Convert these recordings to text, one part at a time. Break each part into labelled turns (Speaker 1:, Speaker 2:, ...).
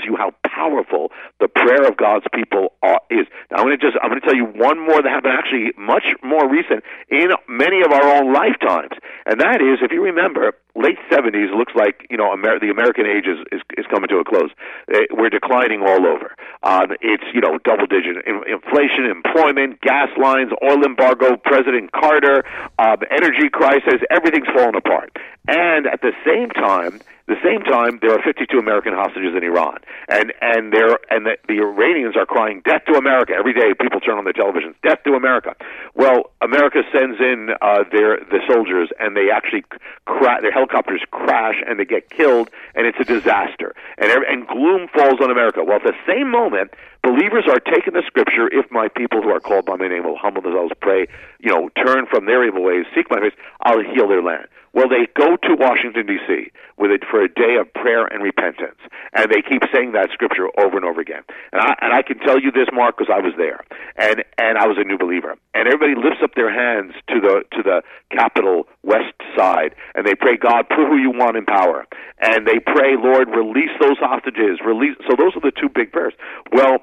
Speaker 1: you how powerful the prayer of God's people is. Now, I'm going to tell you one more that happened actually much more recent in many of our own lifetimes, and that is, if you remember, late 70s looks like, the American age is coming to a close. We're declining all over. It's, double-digit inflation, employment, gas lines, oil embargo, President Carter, energy crisis, everything's falling apart. And at the same time, there are 52 American hostages in Iran, and the Iranians are crying death to America every day. People turn on their televisions, death to America. Well, America sends in the soldiers, and they actually their helicopters crash, and they get killed, and it's a disaster. And gloom falls on America. Well, at the same moment, believers are taking the scripture, if my people who are called by my name will humble themselves, pray, turn from their evil ways, seek my face, I'll heal their land. Well, they go to Washington, D.C. for a day of prayer and repentance, and they keep saying that scripture over and over again. And I can tell you this, Mark, because I was there, and I was a new believer. And everybody lifts up their hands to the Capitol West Side, and they pray, God, put who you want in power. And they pray, Lord, release those hostages. So those are the two big prayers. Well,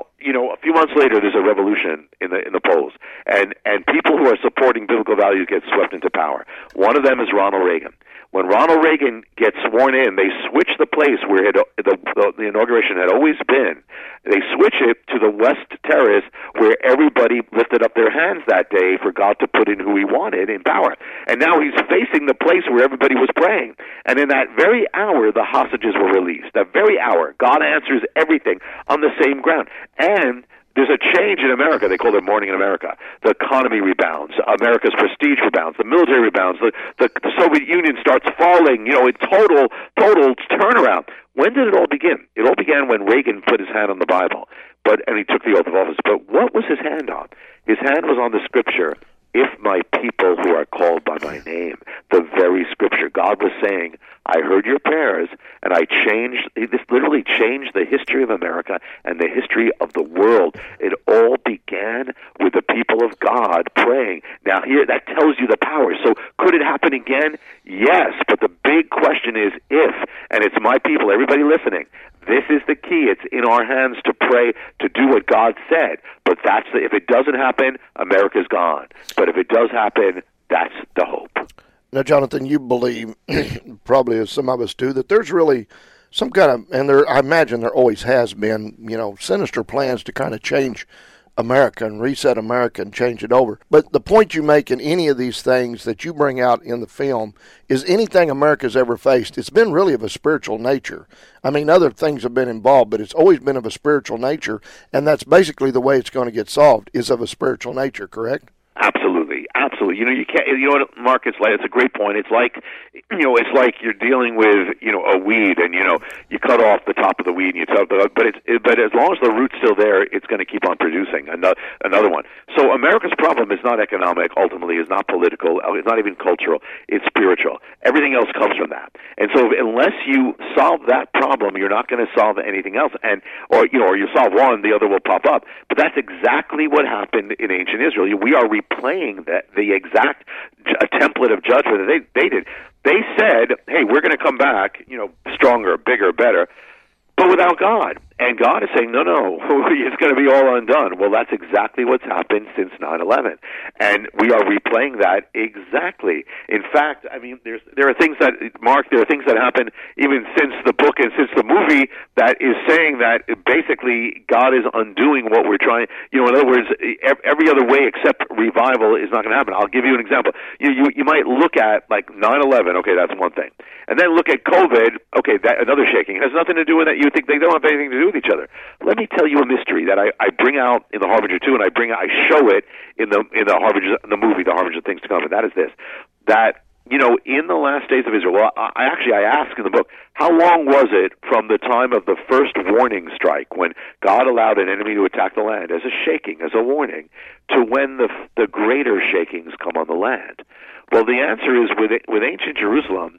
Speaker 1: a few months later, there's a revolution in the polls, and people who are supporting biblical values get swept into power. One of them is Ronald Reagan. When Ronald Reagan gets sworn in, they switch the place where the inauguration had always been. They switch it to the West Terrace, where everybody lifted up their hands that day for God to put in who he wanted in power. And now he's facing the place where everybody was praying. And in that very hour, the hostages were released. That very hour, God answers everything on the same ground. And there's a change in America. They call it Morning in America. The economy rebounds. America's prestige rebounds. The military rebounds. The Soviet Union starts falling. A total turnaround. When did it all begin? It all began when Reagan put his hand on the Bible, and he took the oath of office. But what was his hand on? His hand was on the scripture, if my people who are called by my name, the very scripture. God was saying, I heard your prayers, and this literally changed the history of America and the history of the world. It all began with the people of God praying. Now here, that tells you the power. So could it happen again? Yes, but the big question is if, and it's my people, everybody listening, this is the key. It's in our hands to pray, to do what God said. But if it doesn't happen, America's gone. But if it does happen, that's the hope.
Speaker 2: Now, Jonathan, you believe, probably as some of us do, that there's really some kind of, and I imagine there always has been, sinister plans to kind of change America and reset America and change it over. But the point you make in any of these things that you bring out in the film is anything America's ever faced, it's been really of a spiritual nature. I mean, other things have been involved, but it's always been of a spiritual nature, and that's basically the way it's going to get solved, is of a spiritual nature, correct?
Speaker 1: Absolutely. You can't. You know what, Mark? It's a great point. It's like you're dealing with a weed, and you cut off the top of the weed, and you tell but as long as the root's still there, it's going to keep on producing another one. So America's problem is not economic. Ultimately, is not political. It's not even cultural. It's spiritual. Everything else comes from that. And so unless you solve that problem, you're not going to solve anything else. Or you solve one, the other will pop up. But that's exactly what happened in ancient Israel. We are replaying the exact template of judgment that they did. They said, hey, we're going to come back, stronger, bigger, better, but without God. And God is saying, no, it's going to be all undone. Well, that's exactly what's happened since 9/11. And we are replaying that exactly. In fact, I mean, there are things that, Mark, happen even since the book and since the movie that is saying that basically God is undoing what we're trying. In other words, every other way except revival is not going to happen. I'll give you an example. You might look at like 9/11. Okay, that's one thing. And then look at COVID. Okay, that another shaking. It has nothing to do with that. You think they don't have anything to do with each other. Let me tell you a mystery that I bring out in The Harbinger 2, and I show it in the the movie, The Harbinger of Things to Come. And that is this: that in the last days of Israel. Well, I ask in the book, how long was it from the time of the first warning strike, when God allowed an enemy to attack the land as a shaking, as a warning, to when the greater shakings come on the land? Well, the answer is with ancient Jerusalem.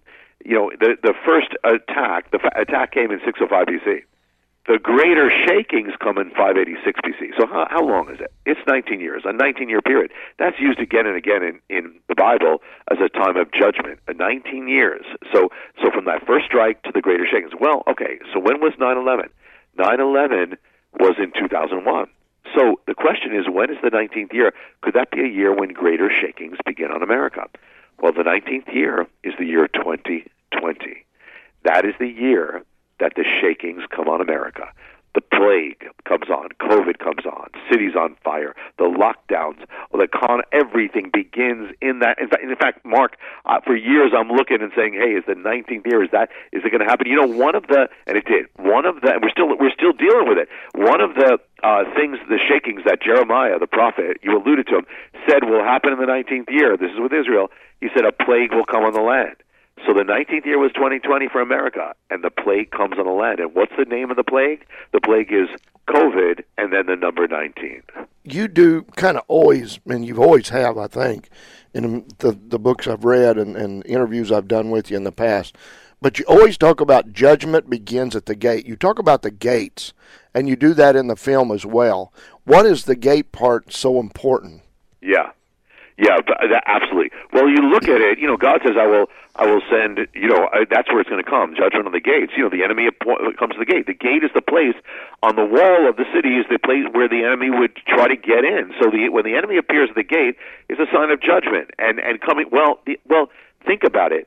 Speaker 1: The first attack, attack came in 605 BC. The greater shakings come in 586 BC. So how long is it? It's 19 years, a 19-year period. That's used again and again in the Bible as a time of judgment, 19 years. So from that first strike to the greater shakings. Well, okay, so when was 9/11? 9/11 was in 2001. So the question is, when is the 19th year? Could that be a year when greater shakings begin on America? Well, the 19th year is the year 2020. That is the year that the shakings come on America. The plague comes on, COVID comes on, cities on fire, the lockdowns, everything begins in that. In fact, Mark, for years I'm looking and saying, "Hey, is the 19th year? Is it going to happen?" You know, and it did. And we're still dealing with it. One of the things, the shakings that Jeremiah, the prophet, you alluded to him, said will happen in the 19th year. This is with Israel. He said a plague will come on the land. So the 19th year was 2020 for America, and the plague comes on the land. And what's the name of the plague? The plague is COVID, and then the number 19.
Speaker 2: You do kind of always, and you always have, I think, in the books I've read and interviews I've done with you in the past, but you always talk about judgment begins at the gate. You talk about the gates, and you do that in the film as well. What is the gate part so important?
Speaker 1: Yeah, absolutely. Well, you look at it, God says, I will send, that's where it's going to come, judgment on the gates. The enemy comes to the gate. The gate is the place on the wall of the city, is the place where the enemy would try to get in. So when the enemy appears at the gate, it's a sign of judgment. And coming, think about it.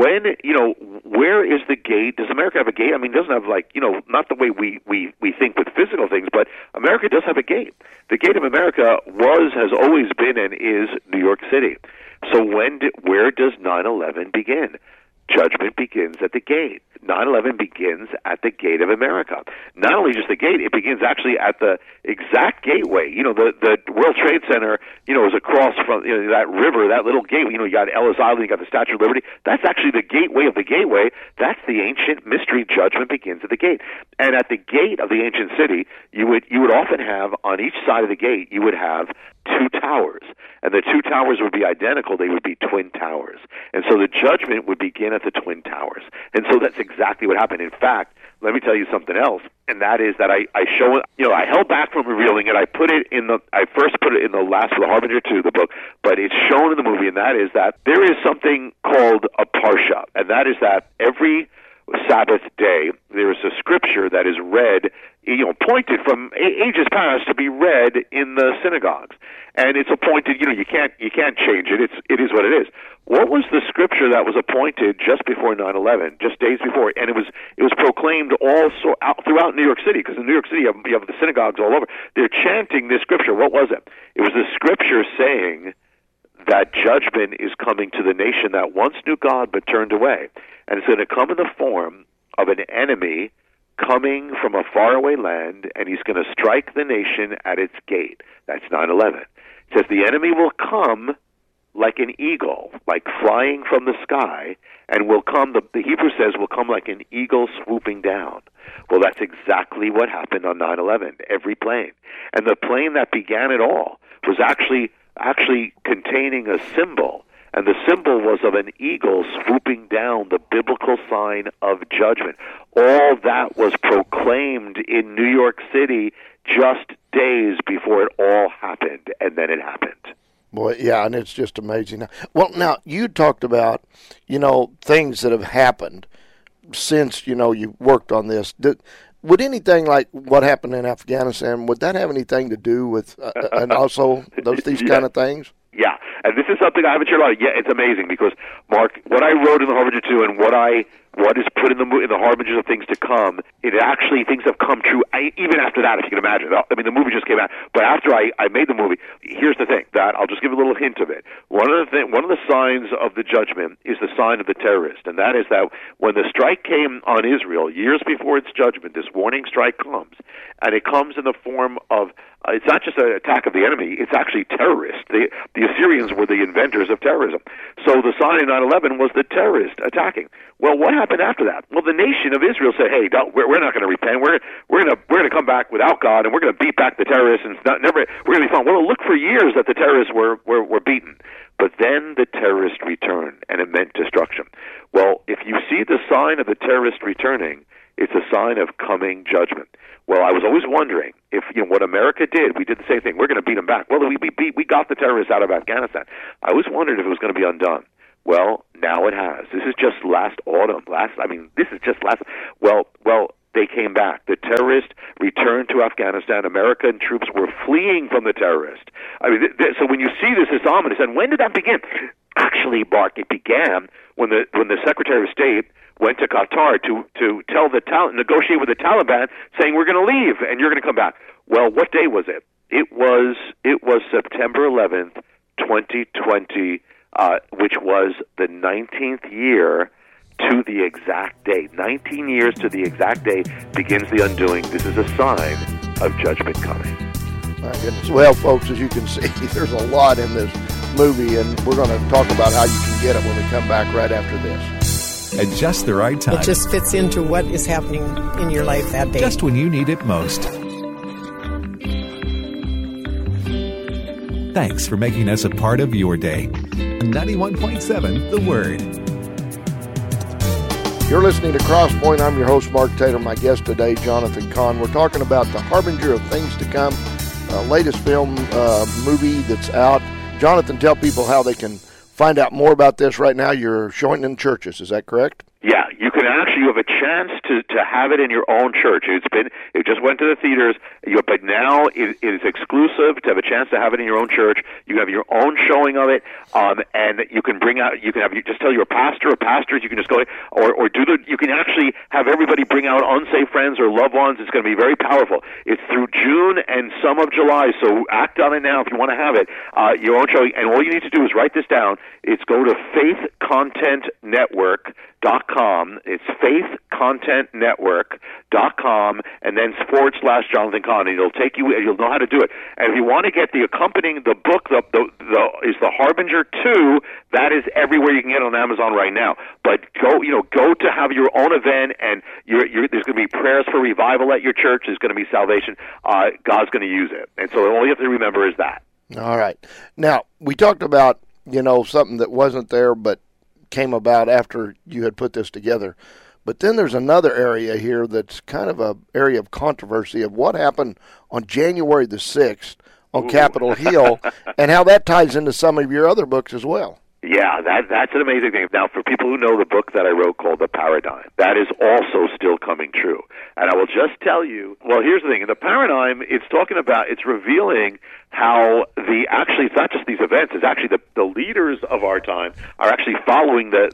Speaker 1: Where is the gate? Does America have a gate? I mean, it doesn't have not the way we think with physical things, but America does have a gate. The gate of America has always been and is New York City. So where does 9/11 begin? Judgment begins at the gate. 9/11 begins at the gate of America. Not only just the gate, it begins actually at the exact gateway. The World Trade Center, is across from that river, that little gateway. You got Ellis Island, you got the Statue of Liberty. That's actually the gateway of the gateway. That's the ancient mystery. Judgment begins at the gate. And at the gate of the ancient city, you would often have, on each side of the gate, you would have two towers. And the two towers would be identical. They would be twin towers. And so the judgment would begin at the twin towers. And so that's exactly what happened. In fact, let me tell you something else, and that is that I show it, I held back from revealing it. I first put it in the last of the Harbinger 2, the book, but it's shown in the movie, and that is that there is something called a Parsha, and that is that every Sabbath day there is a scripture that is read, appointed from ages past to be read in the synagogues. And it's appointed, you can't change it. It is what it is. What was the scripture that was appointed just before 9/11, just days before? And it was proclaimed throughout New York City, because in New York City you have the synagogues all over. They're chanting this scripture. What was it? It was the scripture saying that judgment is coming to the nation that once knew God but turned away. And it's going to come in the form of an enemy coming from a faraway land, and he's going to strike the nation at its gate. That's 9/11. It says the enemy will come like an eagle, like flying from the sky, and will come, the Hebrew says, will come like an eagle swooping down. Well, that's exactly what happened on 9/11, every plane. And the plane that began it all was actually containing a symbol, and the symbol was of an eagle swooping down, the biblical sign of judgment. All that was proclaimed in New York City just days before it all happened, and then it happened.
Speaker 2: Boy, yeah, and it's just amazing. Well, now, you talked about, things that have happened since, you worked on this. Would anything like what happened in Afghanistan, would that have anything to do with, and also these kind of things?
Speaker 1: Yeah, and this is something I haven't shared a lot. Yeah, it's amazing because, Mark, what I wrote in the Harbinger 2 and what is put in the Harbingers of things to come, things have come true even after that, if you can imagine. I mean, the movie just came out, but after I made the movie, here's the thing, that I'll just give a little hint of it. One of the signs of the judgment is the sign of the terrorist, and that is that when the strike came on Israel, years before its judgment, this warning strike comes, and it comes in the form of, it's not just an attack of the enemy, it's actually terrorists. The Assyrians were the inventors of terrorism. So the sign in 9/11 was the terrorist attacking. Well, what happened after that? Well, the nation of Israel said, "Hey, we're not going to repent. We're going to come back without God, and we're going to beat back the terrorists, and we're going to be fine." Well, look, for years that the terrorists were beaten, but then the terrorists returned, and it meant destruction. Well, if you see the sign of the terrorist returning, it's a sign of coming judgment. Well, I was always wondering if, what America did, we did the same thing. We're going to beat them back. Well, we got the terrorists out of Afghanistan. I always wondered if it was going to be undone. Well, now it has. This is just last autumn. Well, they came back. The terrorists returned to Afghanistan. American troops were fleeing from the terrorists. I mean, so when you see this, it's ominous. And when did that begin? Actually, Mark, it began when the Secretary of State went to Qatar to tell negotiate with the Taliban, saying we're going to leave and you're going to come back. Well, what day was it? It was September 11th, 2020, which was the 19th year to the exact day. 19 years to the exact day begins the undoing. This is a sign of judgment coming.
Speaker 2: My goodness. Well, folks, as you can see, there's a lot in this movie, and we're going to talk about how you can get it when we come back right after this.
Speaker 3: At just the right time.
Speaker 4: It just fits into what is happening in your life that day.
Speaker 3: Just when you need it most. Thanks for making us a part of your day. 91.7 The Word.
Speaker 2: You're listening to Crosspoint. I'm your host, Mark Taylor. My guest today, Jonathan Cahn. We're talking about The Harbinger of Things to Come, latest film movie that's out. Jonathan, tell people how they can find out more about this. Right now, you're showing in churches. Is that correct?
Speaker 1: Yeah, you have a chance to have it in your own church. It just went to the theaters, but now it is exclusive to have a chance to have it in your own church. You have your own showing of it, and you can just tell your pastor or pastors. You can just go you can actually have everybody bring out unsafe friends or loved ones. It's going to be very powerful. It's through June and some of July, so act on it now if you want to have it. Your own showing, and all you need to do is write this down. It's go to faithcontentnetwork.com. It's faithcontentnetwork.com, and then / Jonathan Cahn, and it'll take you, and you'll know how to do it. And if you want to get the accompanying, the book, is The Harbinger 2, that is everywhere. You can get it on Amazon right now. But go to have your own event, and there's going to be prayers for revival at your church. There's going to be salvation. God's going to use it. And so all you have to remember is that.
Speaker 2: All right. Now, we talked about, something that wasn't there but came about after you had put this together. But then there's another area here that's kind of an area of controversy of what happened on January the 6th on Capitol Hill and how that ties into some of your other books as well.
Speaker 1: Yeah, that's an amazing thing. Now, for people who know the book that I wrote called The Paradigm, that is also still coming true. And I will just tell you, well, here's the thing. In The Paradigm, it's revealing how it's not just these events, it's actually the leaders of our time are actually following the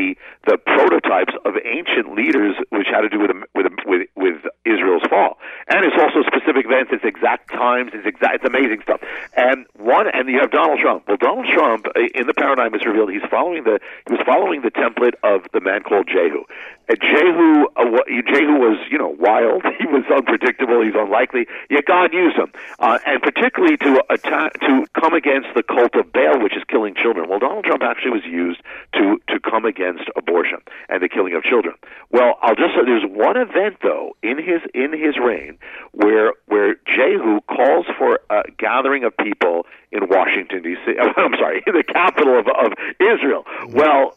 Speaker 1: prototypes of ancient leaders, which had to do with Israel's fall. And it's also specific events, it's exact times, it's amazing stuff. And you have Donald Trump. Well, Donald Trump in The Paradigm is revealed he was following the template of the man called Jehu. And Jehu was, wild. He was unpredictable. He's unlikely. Yet God used him, and particularly to come against the cult of Baal, which is killing children. Well, Donald Trump actually was used to come against abortion and the killing of children. Well, I'll just say there's one event though in his reign where Jehu calls for a gathering of people in Washington D.C. I'm sorry, in the capital of Israel. Well,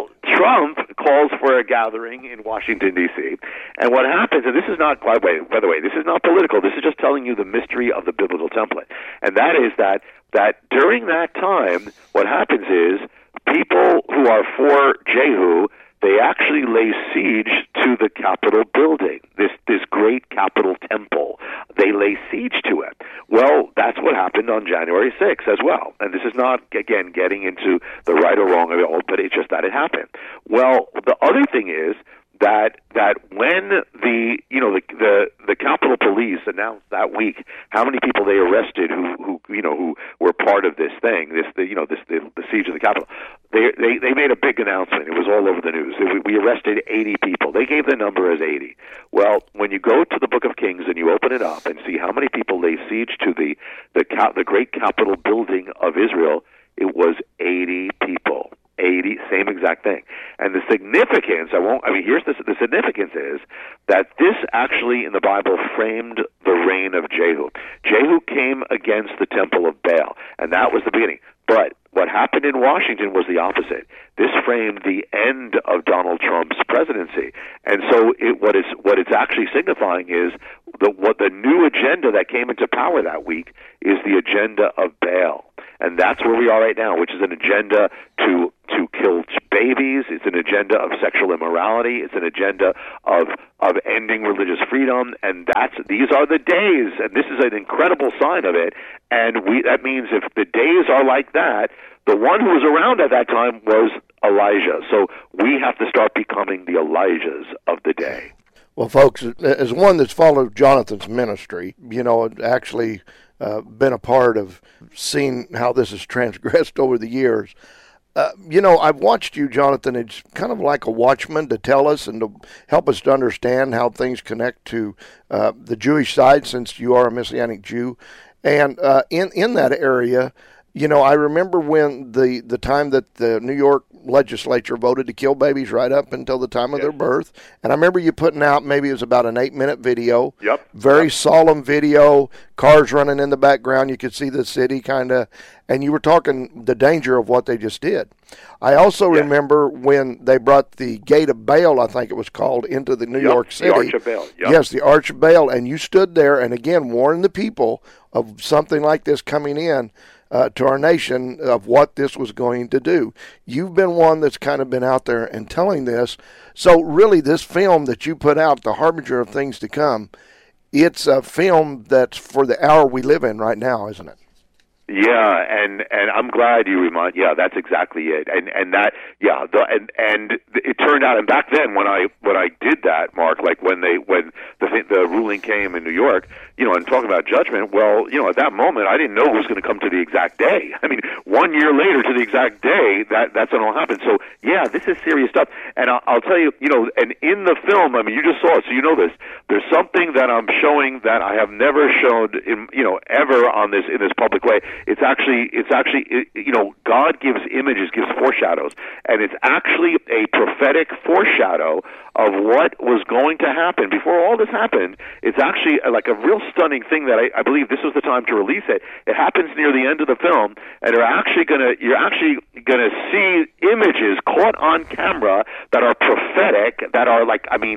Speaker 1: Trump calls for a gathering in Washington D.C. And what happens, and this is not, by the way, this is not political. This is just telling you the mystery of the biblical template, and that is that during that time, what happens is people who are for Jehu, they actually lay siege to the Capitol building, this great Capitol temple. They lay siege to it. Well, that's what happened on January 6th as well. And this is not, again, getting into the right or wrong of it all, but it's just that it happened. Well, the other thing is that when the Capitol Police announced that week how many people they arrested who were part of this thing, the siege of the Capitol, they made a big announcement. It was all over the news. We arrested 80 people. They gave the number as 80. Well, when you go to the Book of Kings and you open it up and see how many people lay siege to the great Capitol building of Israel, it was 80 people. 80, same exact thing. And the significance, here's the significance is that this actually in the Bible framed the reign of Jehu. Jehu came against the temple of Baal, and that was the beginning. But what happened in Washington was the opposite. This framed the end of Donald Trump's presidency. And so what it's actually signifying is the new agenda that came into power that week is the agenda of Baal. And that's where we are right now, which is an agenda to kill babies. It's an agenda of sexual immorality. It's an agenda of ending religious freedom. And these are the days, and this is an incredible sign of it. And that means if the days are like that, the one who was around at that time was Elijah. So we have to start becoming the Elijahs of the day.
Speaker 2: Well, folks, as one that's followed Jonathan's ministry, actually been a part of seeing how this has transgressed over the years. I've watched you, Jonathan. It's kind of like a watchman to tell us and to help us to understand how things connect to the Jewish side, since you are a Messianic Jew. And in that area, I remember when the time that the New York legislature voted to kill babies right up until the time of their birth. And I remember you putting out, maybe it was about an 8-minute video.
Speaker 1: Yep.
Speaker 2: Very solemn video, cars running in the background. You could see the city kind of, and you were talking the danger of what they just did. I also remember when they brought the Gate of Baal, I think it was called, into the New York City.
Speaker 1: The Arch of Baal. Yep.
Speaker 2: Yes, the Arch of Baal. And you stood there and again warned the people of something like this coming in to our nation, of what this was going to do. You've been one that's kind of been out there and telling this. So really this film that you put out, The Harbinger of Things to Come, it's a film that's for the hour we live in right now, isn't it?
Speaker 1: Yeah, and I'm glad you remind. Yeah, that's exactly it. And that, yeah, and it turned out. And back then, when I did that, Mark, like when the ruling came in New York, and talking about judgment. Well, at that moment, I didn't know it was going to come to the exact day. I mean, 1 year later to the exact day, that's when it all happened. So yeah, this is serious stuff. And I'll tell you, and in the film, I mean, you just saw it, so you know this. There's something that I'm showing that I have never shown in ever in this public way. It's actually, God gives images, gives foreshadows, and it's actually a prophetic foreshadow of what was going to happen before all this happened. It's actually like a real stunning thing that I believe this was the time to release it. It happens near the end of the film, and you're actually gonna see images caught on camera that are prophetic, that are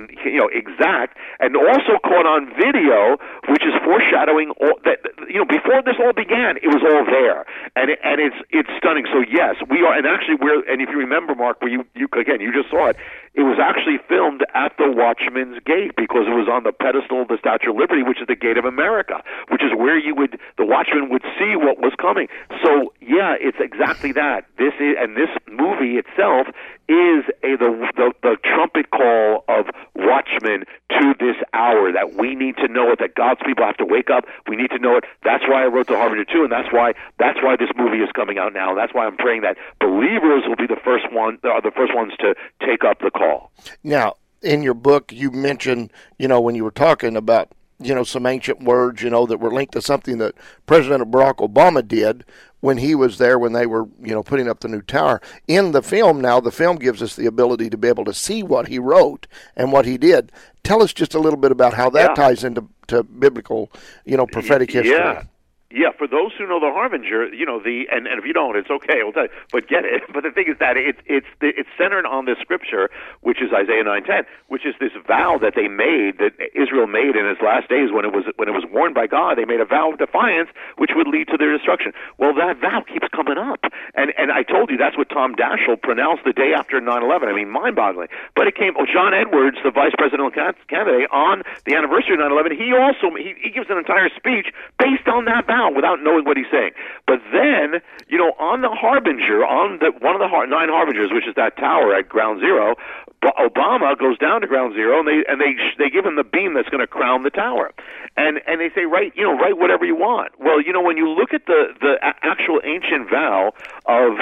Speaker 1: exact, and also caught on video, which is foreshadowing all that. Before this all began, it was all there, and it's stunning. So yes, we are, and actually and if you remember, Mark, where you just saw it. It was actually filmed at the Watchman's Gate because it was on the pedestal of the Statue of Liberty, which is the Gate of America, which is where the watchman would see what was coming. So yeah, it's exactly that. This movie itself is the trumpet call of watchmen to this hour, that we need to know it, that God's people have to wake up. We need to know it. That's why I wrote The Harbinger 2, and that's why this movie is coming out now. That's why I'm praying that believers will be the first ones to take up the call.
Speaker 2: Now, in your book, you mentioned, when you were talking about, some ancient words, that were linked to something that President Barack Obama did when he was there, when they were, putting up the new tower. In the film now, the film gives us the ability to be able to see what he wrote and what he did. Tell us just a little bit about how that ties into biblical, prophetic history.
Speaker 1: Yeah, for those who know The Harbinger, and if you don't, it's okay, I'll tell you, but get it. But the thing is that it's centered on this scripture, which is Isaiah 9:10, which is this vow that that Israel made in its last days when it was warned by God. They made a vow of defiance, which would lead to their destruction. Well, that vow keeps coming up, and I told you that's what Tom Daschle pronounced the day after 9/11. I mean, mind-boggling. But it came. John Edwards, the vice presidential candidate, on the anniversary of 9/11, he gives an entire speech based on that vow, without knowing what he's saying. But then, on the Harbinger, one of the 9 Harbingers, which is that tower at Ground Zero, Obama goes down to Ground Zero, and they give him the beam that's going to crown the tower, and they say, write whatever you want. Well, when you look at the actual ancient vow of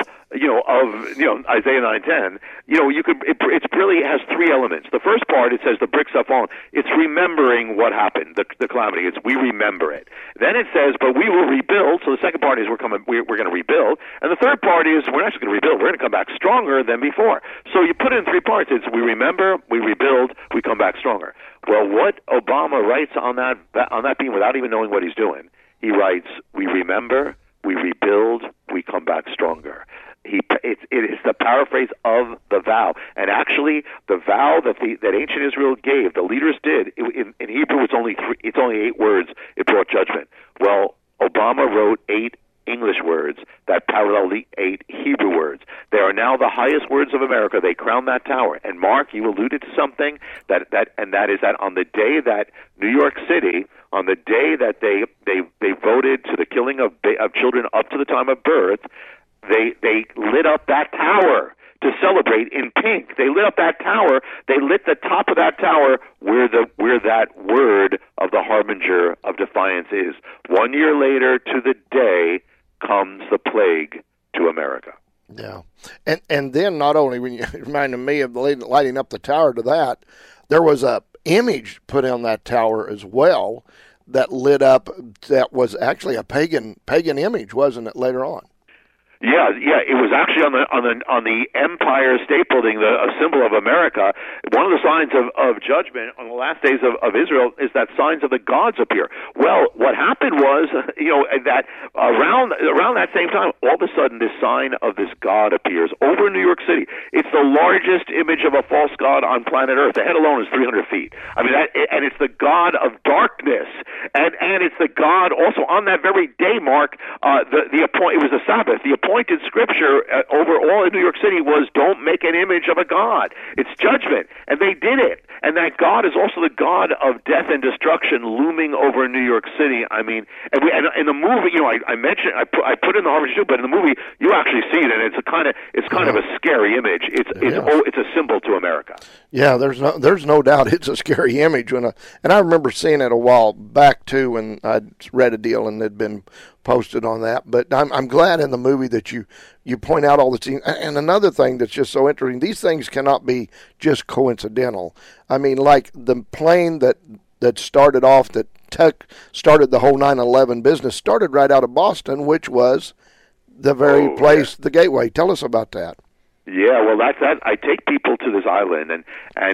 Speaker 1: Isaiah 9:10, it really has 3 elements. The first part, it says the bricks have fallen. It's remembering what happened, the calamity. It's we remember it. Then it says, but we will rebuild. So the second part is we're going to rebuild, and the third part is we're not just going to rebuild. We're going to come back stronger than before. So you put it in 3 parts. It's we remember, we rebuild, we come back stronger. Well, what Obama writes on that beam without even knowing what he's doing, he writes, we remember, we rebuild, we come back stronger. It is the paraphrase of the vow, and actually, the vow that ancient Israel gave, the leaders did. In Hebrew, it's only 8 words. It brought judgment. Well, Obama wrote 8 English words that parallel the 8 Hebrew words. They are now the highest words of America. They crown that tower. And Mark, you alluded to something that is that on the day that New York City, on the day that they voted to the killing of children up to the time of birth, they lit up that tower to celebrate in pink. They lit up that tower. They lit the top of that tower where that word of the harbinger of defiance is. 1 year later to the day comes the plague to America.
Speaker 2: Yeah. And then not only, when you reminded me of lighting up the tower to that, there was a image put on that tower as well that lit up, that was actually a pagan image, wasn't it, later on?
Speaker 1: Yeah. It was actually on the Empire State Building, a symbol of America. One of the signs of judgment on the last days of Israel is that signs of the gods appear. Well, what happened was, that around that same time, all of a sudden, this sign of this god appears over New York City. It's the largest image of a false god on planet Earth. The head alone is 300 feet. I mean, and it's the god of darkness, and it's the god also on that very day, Mark. It was a Sabbath. The appointed scripture over all in New York City was, don't make an image of a god. It's judgment. And they did it. And that God is also the God of death and destruction looming over New York City. I mean, and in the movie, I mentioned, I put in the Harvard too, but in the movie, you actually see it, and it's kind of a scary image. It's a symbol to America.
Speaker 2: Yeah, there's no doubt it's a scary image. And I remember seeing it a while back too, when I'd read a deal and had been posted on that. But I'm glad in the movie that you point out all the things. And another thing that's just so interesting, these things cannot be just coincidental. I mean, like the plane that started off, started the whole 9/11 business, started right out of Boston, which was the very place, the gateway. Tell us about that.
Speaker 1: Yeah, well, that's that. I take people to this island and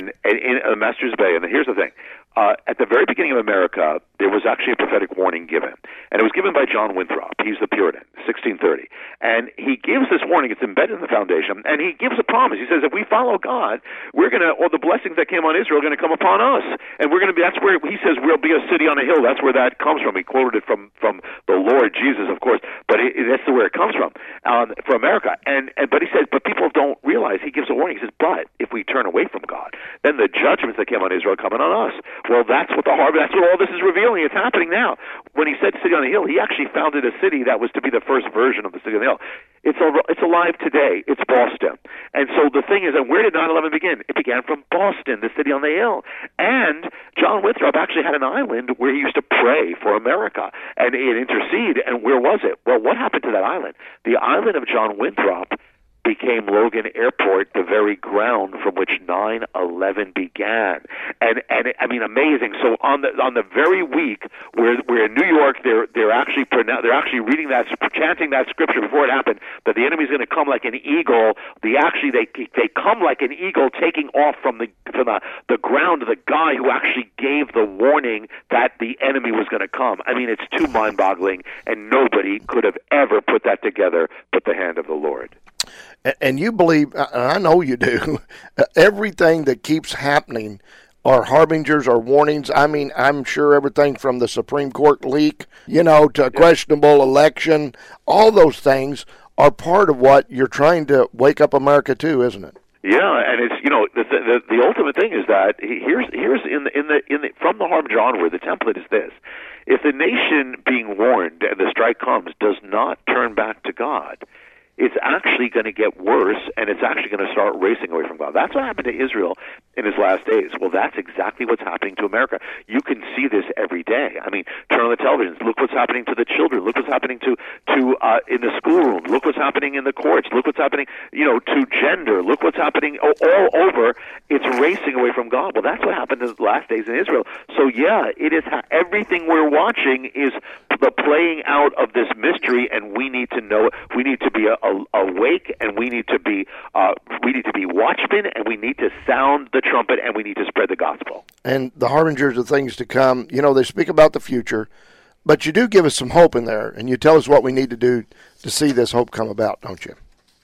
Speaker 1: in Masters Bay, and here's the thing. At the very beginning of America, there was actually a prophetic warning given, and it was given by John Winthrop. He's the Puritan, 1630, and he gives this warning. It's embedded in the foundation, and he gives a promise. He says, if we follow God, all the blessings that came on Israel are going to come upon us, and we're going to be. That's where he says we'll be a city on a hill. That's where that comes from. He quoted it from the Lord Jesus, of course, but that's where it comes from for America. But he says, but people don't realize. He gives a warning. He says, but if we turn away from God, then the judgments that came on Israel are coming on us. Well, that's what that's what all this is revealing. It's happening now. When he said City on a Hill, he actually founded a city that was to be the first version of the City on the Hill. It's alive today. It's Boston. And so the thing is, and where did 9/11 begin? It began from Boston, the City on the Hill. And John Winthrop actually had an island where he used to pray for America and intercede. And where was it? Well, what happened to that island? The island of John Winthrop became Logan Airport, the very ground from which 9/11 began, and I mean, amazing. So on the very week where in New York they're actually reading that, chanting that scripture before it happened, that the enemy's going to come like an eagle. They come like an eagle, taking off from the ground of the guy who actually gave the warning that the enemy was going to come. I mean, it's too mind-boggling, and nobody could have ever put that together but the hand of the Lord.
Speaker 2: And you believe, and I know you do, everything that keeps happening are harbingers or warnings. I mean, I'm sure everything from the Supreme Court leak, to a questionable election, all those things are part of what you're trying to wake up America to, isn't it?
Speaker 1: Yeah, and it's the ultimate thing is that here's from the harbinger onward, the template is this: if the nation being warned and the strike comes does not turn back to God, it's actually going to get worse, and it's actually going to start racing away from God. That's what happened to Israel in his last days. Well, that's exactly what's happening to America. You can see this every day. I mean, turn on the television. Look what's happening to the children. Look what's happening to in the schoolroom. Look what's happening in the courts. Look what's happening, to gender. Look what's happening all over. It's racing away from God. Well, that's what happened in the last days in Israel. So, yeah, it is everything we're watching is the playing out of this mystery, and we need to know it. We need to be awake, and we need to be watchmen, and we need to sound the trumpet, and we need to spread the gospel.
Speaker 2: And the harbingers of things to come, they speak about the future, but you do give us some hope in there, and you tell us what we need to do to see this hope come about, don't you?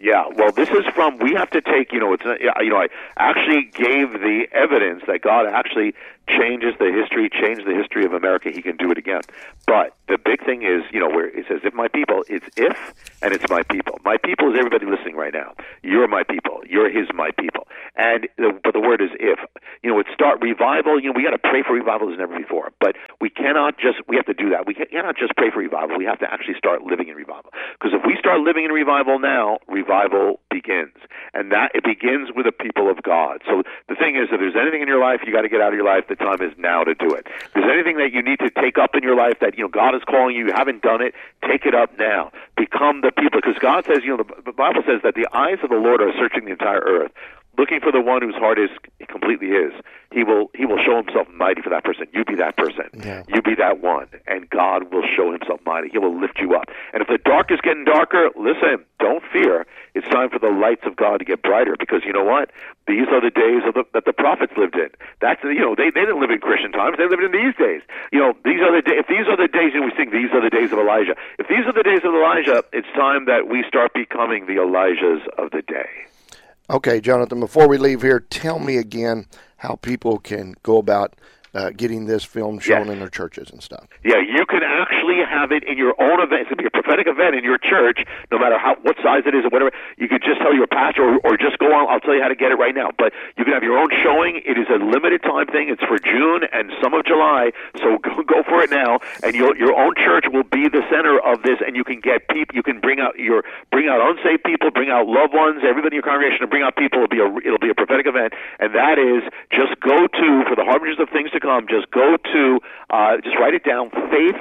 Speaker 1: Yeah, well, this is from, we have to take, I actually gave the evidence that God actually changed the history of America. He can do it again. But the big thing is, where it says, if my people, it's if, and it's my people. My people is everybody listening right now. You're my people. You're his my people. But the word is if. It start revival. We got to pray for revival as never before. But we have to do that. We cannot just pray for revival. We have to actually start living in revival. Because if we start living in revival now, revival begins. And that it begins with the people of God. So the thing is, if there's anything in your life you got to get out of your life, the time is now to do it. If there's anything that you need to take up in your life that God is calling you haven't done it, take it up now. Become the people. Because God says, the Bible says that the eyes of the Lord are searching the entire earth, looking for the one whose heart is completely his. He will show himself mighty for that person. You be that person. Yeah. You be that one. And God will show himself mighty. He will lift you up. And if the dark is getting darker, listen, don't fear. It's time for the lights of God to get brighter, because you know what? These are the days that the prophets lived in. They didn't live in Christian times. They lived in these days. If these are the days, and we think these are the days of Elijah. If these are the days of Elijah, it's time that we start becoming the Elijahs of the day.
Speaker 2: Okay, Jonathan, before we leave here, tell me again how people can go about getting this film shown in their churches and stuff.
Speaker 1: Yeah, you can actually have it in your own event. It's going to be a prophetic event in your church, no matter what size it is or whatever. You could just tell your pastor or just go on. I'll tell you how to get it right now. But you can have your own showing. It is a limited time thing. It's for June and some of July, so go for it now. And your own church will be the center of this, and you can get people. You can bring out unsaved people, bring out loved ones, everybody in your congregation, and bring out people. It'll be a prophetic event, and that is just go to, for the harbingers of things to come, just go to, just write it down,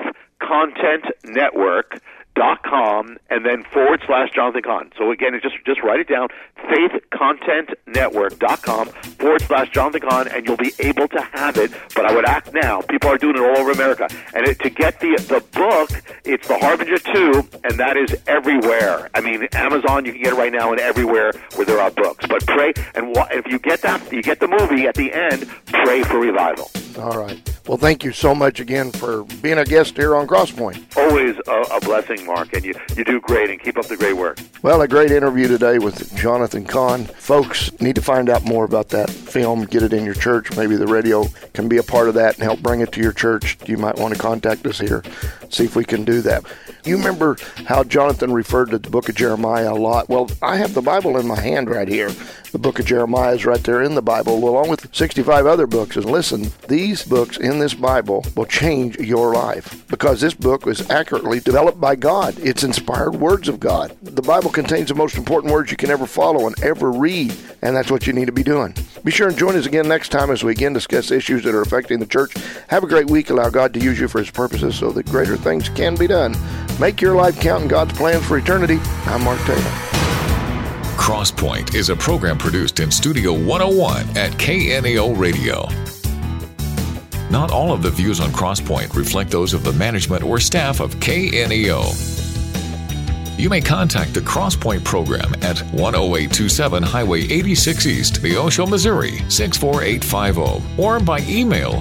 Speaker 1: faithcontentnetwork.com and then / Jonathan Cahn. So again, it's just write it down, faithcontentnetwork.com / Jonathan Cahn, and you'll be able to have it. But I would act now. People are doing it all over America. And to get the book, it's The Harbinger 2, and that is everywhere. I mean, Amazon, you can get it right now, and everywhere where there are books. But pray, and if you get you get the movie at the end, pray for revival.
Speaker 2: All right. Well, thank you so much again for being a guest here on Crosspoint.
Speaker 1: Always a blessing, Mark, and you do great, and keep up the great work.
Speaker 2: Well, a great interview today with Jonathan Cahn. Folks need to find out more about that film, get it in your church. Maybe the radio can be a part of that and help bring it to your church. You might want to contact us here, see if we can do that. You remember how Jonathan referred to the book of Jeremiah a lot? Well, I have the Bible in my hand right here. The book of Jeremiah is right there in the Bible, along with 65 other books. And listen, these books in this Bible will change your life, because this book was accurately developed by God. It's inspired words of God. The Bible contains the most important words you can ever follow and ever read, and that's what you need to be doing. Be sure and join us again next time as we again discuss issues that are affecting the church. Have a great week. Allow God to use you for his purposes so that greater things can be done. Make your life count in God's plans for eternity. I'm Mark Taylor.
Speaker 3: Crosspoint is a program produced in Studio 101 at KNEO Radio. Not all of the views on Crosspoint reflect those of the management or staff of KNEO. You may contact the Crosspoint program at 10827 Highway 86 East, Neosho, Missouri 64850, or by email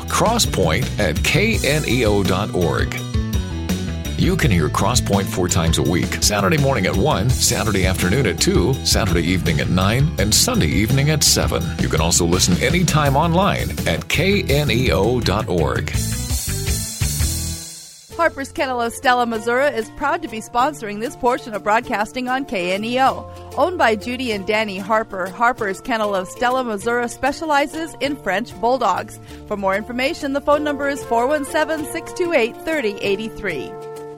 Speaker 3: crosspoint@kneo.org. You can hear Crosspoint 4 times a week: Saturday morning at 1, Saturday afternoon at 2, Saturday evening at 9, and Sunday evening at 7. You can also listen anytime online at kneo.org.
Speaker 5: Harper's Kennel of Stella, Missouri is proud to be sponsoring this portion of broadcasting on KNEO. Owned by Judy and Danny Harper, Harper's Kennel of Stella, Missouri specializes in French Bulldogs. For more information, the phone number is 417-628-3083.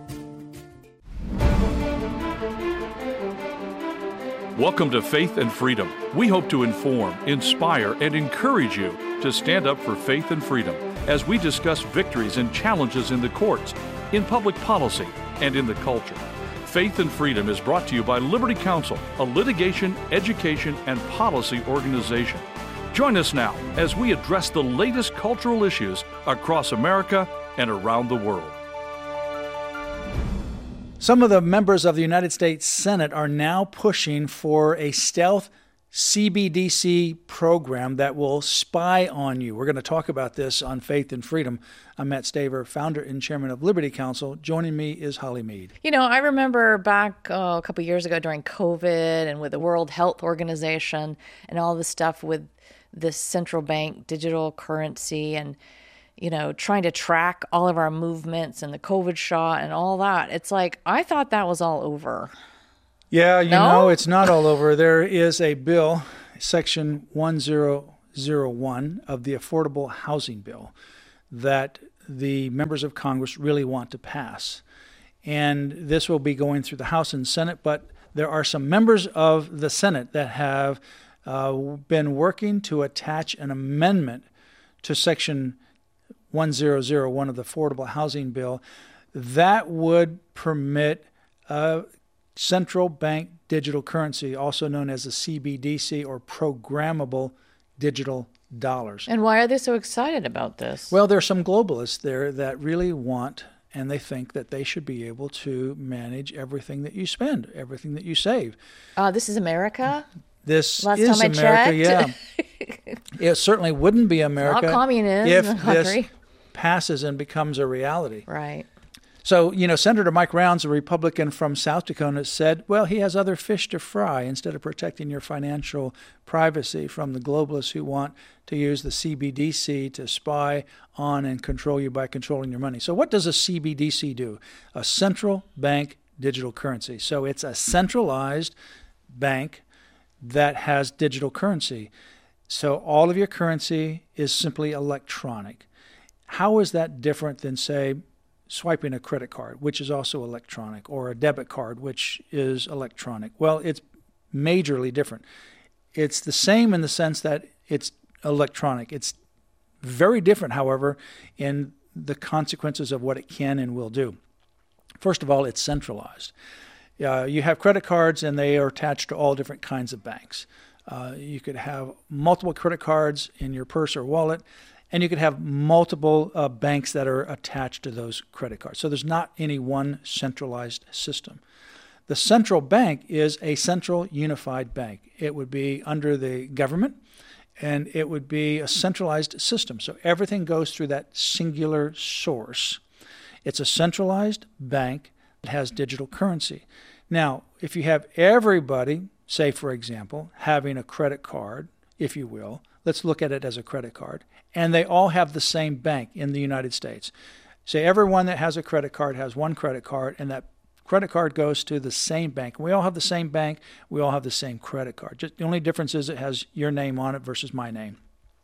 Speaker 6: Welcome to Faith and Freedom. We hope to inform, inspire, and encourage you to stand up for faith and freedom as we discuss victories and challenges in the courts, in public policy, and in the culture. Faith and Freedom is brought to you by Liberty Counsel, a litigation, education, and policy organization. Join us now as we address the latest cultural issues across America and around the world.
Speaker 7: Some of the members of the United States Senate are now pushing for a stealth CBDC program that will spy on you. We're going to talk about this on Faith and Freedom. I'm Matt Staver, founder and chairman of Liberty Counsel. Joining me is Holly Mead.
Speaker 8: You know, I remember back a couple years ago during COVID and with the World Health Organization and all the stuff with this central bank digital currency and, you know, trying to track all of our movements and the COVID shot and all that. It's like, I thought that was all over.
Speaker 7: Yeah, you know, it's not all over. There is a bill, Section 1001 of the Affordable Housing Bill, that the members of Congress really want to pass. And this will be going through the House and Senate, but there are some members of the Senate that have been working to attach an amendment to Section 1001 of the Affordable Housing Bill that would permit central bank digital currency, also known as the CBDC, or programmable digital dollars.
Speaker 8: And why are they so excited about this?
Speaker 7: Well, there are some globalists there that really want, and they think that they should be able to manage everything that you spend, everything that you save.
Speaker 8: This is America?
Speaker 7: This
Speaker 8: Last
Speaker 7: is
Speaker 8: time I
Speaker 7: America,
Speaker 8: checked.
Speaker 7: yeah. It certainly wouldn't be America
Speaker 8: Not communism,
Speaker 7: if
Speaker 8: Hungary.
Speaker 7: this passes and becomes a reality.
Speaker 8: Right.
Speaker 7: So, you know, Senator Mike Rounds, a Republican from South Dakota, said, well, he has other fish to fry instead of protecting your financial privacy from the globalists who want to use the CBDC to spy on and control you by controlling your money. So what does a CBDC do? A central bank digital currency. So it's a centralized bank that has digital currency. So all of your currency is simply electronic. How is that different than, say, swiping a credit card, which is also electronic, or a debit card, which is electronic? Well, it's majorly different. It's the same in the sense that it's electronic. It's very different, however, in the consequences of what it can and will do. First of all, it's centralized. You have credit cards, and they are attached to all different kinds of banks. You could have multiple credit cards in your purse or wallet, and you could have multiple banks that are attached to those credit cards. So there's not any one centralized system. The central bank is a central unified bank. It would be under the government, and it would be a centralized system. So everything goes through that singular source. It's a centralized bank that has digital currency. Now, if you have everybody, say, for example, having a credit card, if you will, let's look at it as a credit card, and they all have the same bank in the United States. Say everyone that has a credit card has one credit card, and that credit card goes to the same bank. We all have the same bank. We all have the same credit card. Just the only difference is it has your name on it versus my name.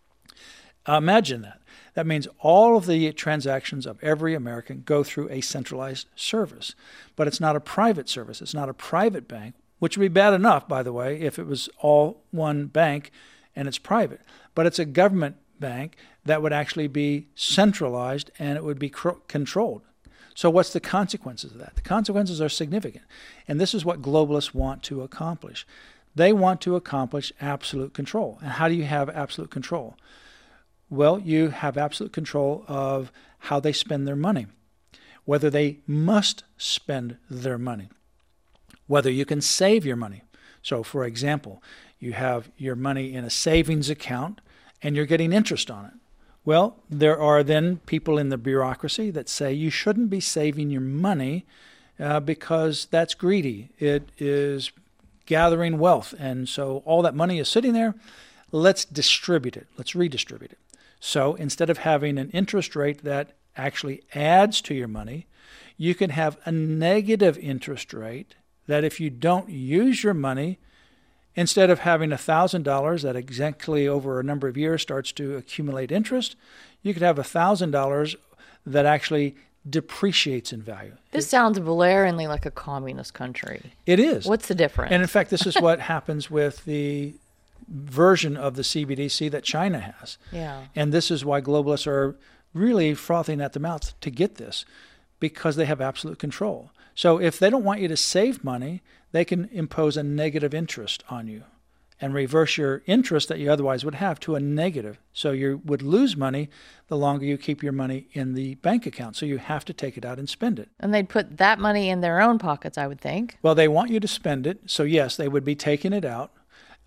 Speaker 7: Imagine that. That means all of the transactions of every American go through a centralized service. But it's not a private service. It's not a private bank, which would be bad enough, by the way, if it was all one bank and it's private. But it's a government bank that would actually be centralized, and it would be controlled. So what's the consequences of that? The consequences are significant. And this is what globalists want to accomplish. They want to accomplish absolute control. And how do you have absolute control? Well, you have absolute control of how they spend their money, whether they must spend their money, whether you can save your money. So, for example, you have your money in a savings account and you're getting interest on it. Well, there are then people in the bureaucracy that say you shouldn't be saving your money because that's greedy. It is gathering wealth. And so all that money is sitting there. Let's distribute it. Let's redistribute it. So instead of having an interest rate that actually adds to your money, you can have a negative interest rate that if you don't use your money, instead of having $1,000 that exactly over a number of years starts to accumulate interest, you could have $1,000 that actually depreciates in value.
Speaker 8: This sounds blaringly like a communist country.
Speaker 7: It is.
Speaker 8: What's the difference?
Speaker 7: And in fact, this is what happens with the version of the CBDC that China has.
Speaker 8: Yeah.
Speaker 7: And this is why globalists are really frothing at the mouth to get this, because they have absolute control. So if they don't want you to save money, they can impose a negative interest on you and reverse your interest that you otherwise would have to a negative. So you would lose money the longer you keep your money in the bank account. So you have to take it out and spend it.
Speaker 8: And they'd put that money in their own pockets, I would think.
Speaker 7: Well, they want you to spend it. So yes, they would be taking it out.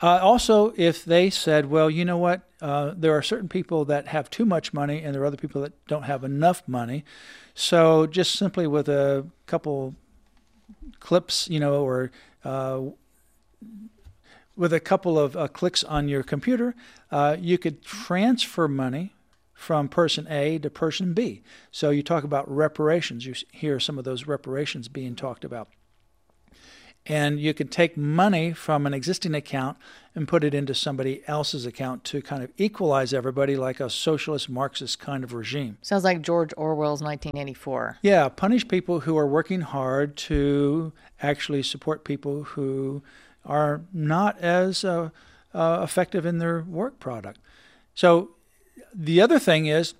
Speaker 7: Also, if they said, well, you know what, there are certain people that have too much money and there are other people that don't have enough money. So just simply with a couple clips, or with a couple of clicks on your computer, you could transfer money from person A to person B. So you talk about reparations. You hear some of those reparations being talked about. And you could take money from an existing account and put it into somebody else's account to kind of equalize everybody like a socialist Marxist kind of regime.
Speaker 8: Sounds like George Orwell's 1984.
Speaker 7: Yeah, punish people who are working hard to actually support people who are not as effective in their work product. So the other thing is,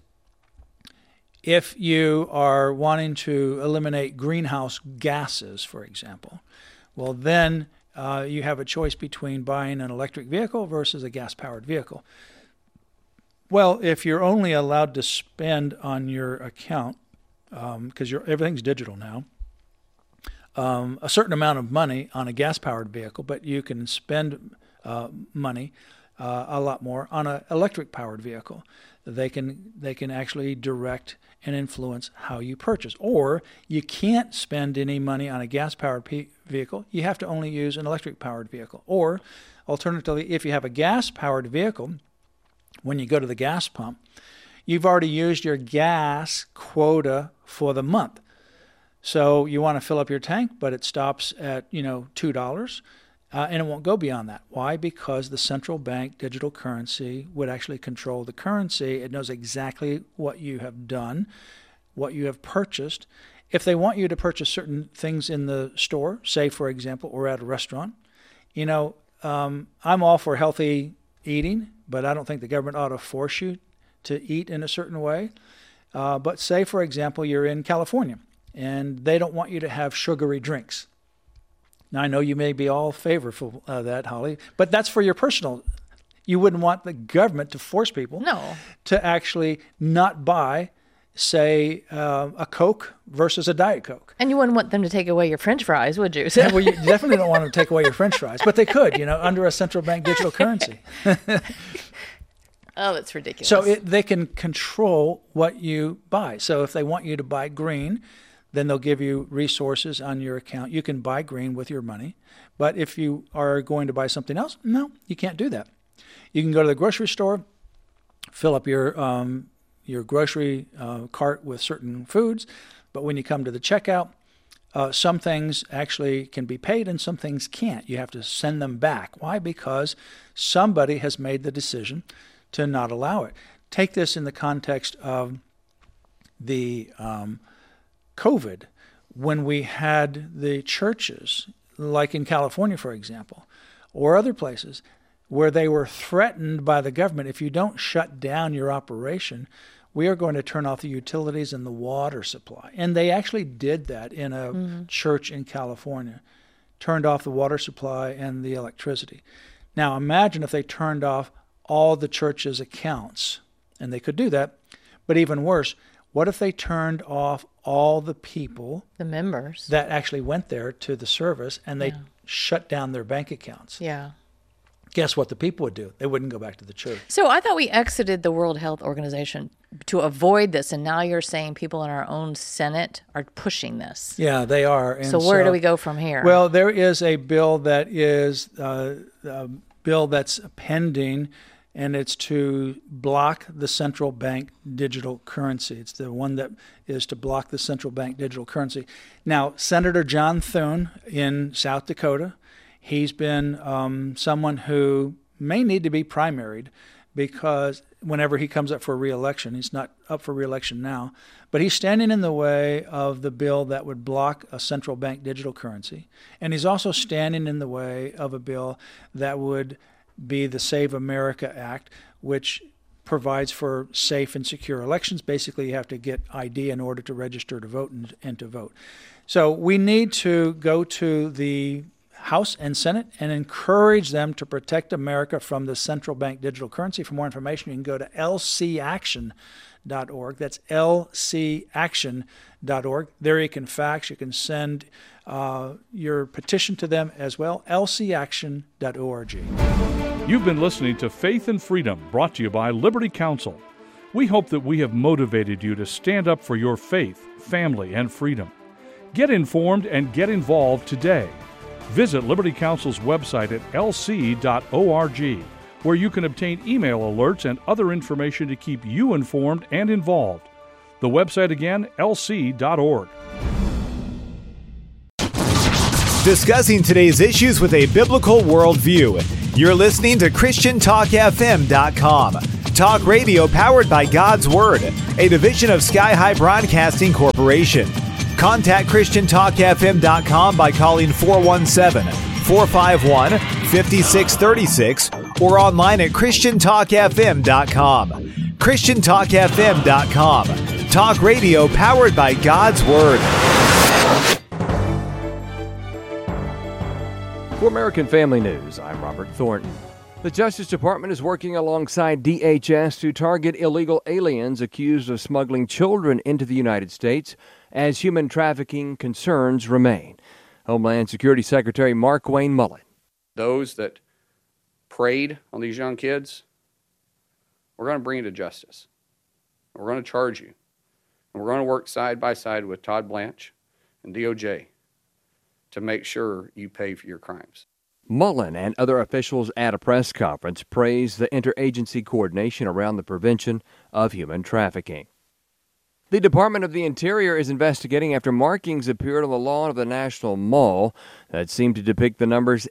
Speaker 7: if you are wanting to eliminate greenhouse gases, for example, well, then you have a choice between buying an electric vehicle versus a gas-powered vehicle. Well, if you're only allowed to spend on your account, because everything's digital now, a certain amount of money on a gas-powered vehicle, but you can spend money a lot more on an electric-powered vehicle. They can actually direct and influence how you purchase. Or you can't spend any money on a gas-powered vehicle. You have to only use an electric-powered vehicle. Or alternatively, if you have a gas-powered vehicle, when you go to the gas pump, you've already used your gas quota for the month. So you want to fill up your tank, but it stops at $2. And it won't go beyond that. Why? Because the central bank digital currency would actually control the currency. It knows exactly what you have done, what you have purchased. If they want you to purchase certain things in the store, say, for example, or at a restaurant, I'm all for healthy eating, but I don't think the government ought to force you to eat in a certain way. But say, for example, you're in California, and they don't want you to have sugary drinks. Now, I know you may be all favorable of that, Holly, but that's for your personal. You wouldn't want the government to force people to actually not buy, say, a Coke versus a Diet Coke.
Speaker 8: And you wouldn't want them to take away your French fries, would you?
Speaker 7: Yeah, well, you definitely don't want them to take away your French fries, but they could, under a central bank digital currency.
Speaker 8: Oh, that's ridiculous.
Speaker 7: So they can control what you buy. So if they want you to buy green, then they'll give you resources on your account. You can buy green with your money. But if you are going to buy something else, no, you can't do that. You can go to the grocery store, fill up your grocery cart with certain foods. But when you come to the checkout, some things actually can be paid and some things can't. You have to send them back. Why? Because somebody has made the decision to not allow it. Take this in the context of the COVID, when we had the churches, like in California, for example, or other places, where they were threatened by the government, if you don't shut down your operation, we are going to turn off the utilities and the water supply. And they actually did that in a church in California, turned off the water supply and the electricity. Now imagine if they turned off all the church's accounts, and they could do that, but even worse, what if they turned off all the people,
Speaker 8: the members,
Speaker 7: that actually went there to the service, and they shut down their bank accounts?
Speaker 8: Yeah.
Speaker 7: Guess what the people would do? They wouldn't go back to the church.
Speaker 8: So I thought we exited the World Health Organization to avoid this, and now you're saying people in our own Senate are pushing this.
Speaker 7: Yeah, they are. And
Speaker 8: so where do we go from here?
Speaker 7: Well, there is a bill that is a bill that's pending, and it's to block the central bank digital currency. It's the one that is to block the central bank digital currency. Now, Senator John Thune in South Dakota, he's been someone who may need to be primaried, because whenever he comes up for re-election, he's not up for re-election now, but he's standing in the way of the bill that would block a central bank digital currency. And he's also standing in the way of a bill that would be the Save America Act, which provides for safe and secure elections. Basically, you have to get ID in order to register to vote and to vote. So we need to go to the House and Senate and encourage them to protect America from the central bank digital currency. For more information, you can go to lcaction.org. That's lcaction.org. There you can fax. You can send your petition to them as well, lcaction.org.
Speaker 6: You've been listening to Faith and Freedom, brought to you by Liberty Counsel. We hope that we have motivated you to stand up for your faith, family, and freedom. Get informed and get involved today. Visit Liberty Counsel's website at lc.org, where you can obtain email alerts and other information to keep you informed and involved. The website again, lc.org.
Speaker 9: Discussing today's issues with a biblical worldview. You're listening to ChristianTalkFM.com. Talk radio powered by God's Word, a division of Sky High Broadcasting Corporation. Contact ChristianTalkFM.com by calling 417-451-5636 or online at ChristianTalkFM.com. ChristianTalkFM.com. Talk radio powered by God's Word.
Speaker 10: For American Family News, I'm Robert Thornton. The Justice Department is working alongside DHS to target illegal aliens accused of smuggling children into the United States as human trafficking concerns remain. Homeland Security Secretary Markwayne Mullin.
Speaker 11: Those that preyed on these young kids, we're going to bring you to justice. We're going to charge you. And we're going to work side by side with Todd Blanche and DOJ to make sure you pay for your crimes.
Speaker 10: Mullin and other officials at a press conference praised the interagency coordination around the prevention of human trafficking. The Department of the Interior is investigating after markings appeared on the lawn of the National Mall that seemed to depict the numbers